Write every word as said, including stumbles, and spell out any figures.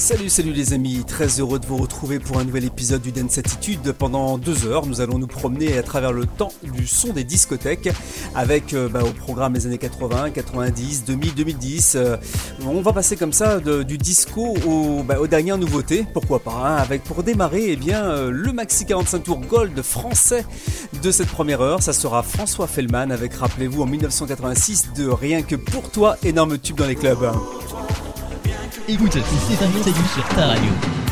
Salut, salut les amis, très heureux de vous retrouver pour un nouvel épisode du Dance Attitude. Pendant deux heures, nous allons nous promener à travers le temps du son des discothèques avec euh, bah, au programme les années quatre-vingts, quatre-vingt-dix, deux mille, deux mille dix. Euh, on va passer comme ça de, du disco au, bah, aux dernières nouveautés, pourquoi pas, hein, avec pour démarrer eh bien, euh, le maxi quarante-cinq tours Gold français de cette première heure. Ça sera François Fellman avec, rappelez-vous, en dix-neuf cent quatre-vingt-six de Rien que pour toi, énorme tube dans les clubs. Écoute, c'est un Attitude sur ta radio.